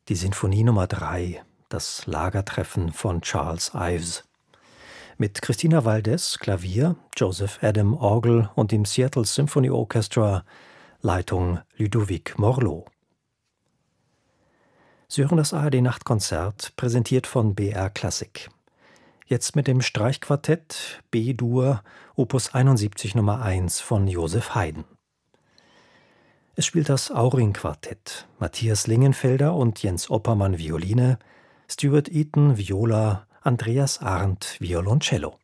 Die Sinfonie Nummer 3, das Lagertreffen von Charles Ives. Mit Christina Valdez, Klavier, Joseph Adam, Orgel und dem Seattle Symphony Orchestra, Leitung Ludovic Morlot. Sie hören das ARD-Nachtkonzert, präsentiert von BR Klassik. Jetzt mit dem Streichquartett B-Dur, Opus 71 Nummer 1 von Joseph Haydn. Es spielt das Auring-Quartett, Matthias Lingenfelder und Jens Oppermann Violine, Stuart Eaton Viola, Andreas Arndt Violoncello.